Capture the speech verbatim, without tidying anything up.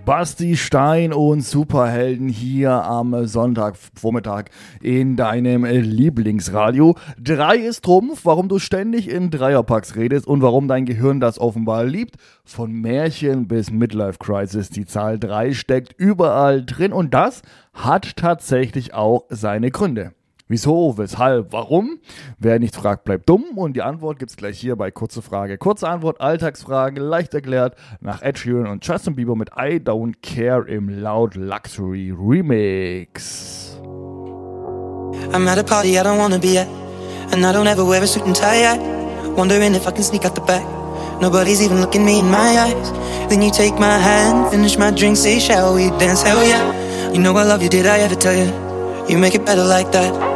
Basti Stein und Superhelden hier am Sonntagvormittag in deinem Lieblingsradio. Drei ist Trumpf, warum du ständig in Dreierpacks redest und warum dein Gehirn das offenbar liebt. Von Märchen bis Midlife Crisis, die Zahl drei steckt überall drin und das hat tatsächlich auch seine Gründe. Wieso, weshalb, warum? Wer nicht fragt, bleibt dumm. Und die Antwort gibt's gleich hier bei Kurze Frage. Kurze Antwort, Alltagsfragen, leicht erklärt nach Ed Sheeran und Justin Bieber mit I Don't Care im Loud Luxury Remix. I'm at a party I don't wanna be at, and I don't ever wear a suit and tie yet. Wondering if I can sneak out the back. Nobody's even looking me in my eyes. Then you take my hand, finish my drink, say shall we dance? Hell yeah. You know I love you, did I ever tell you? You make it better like that.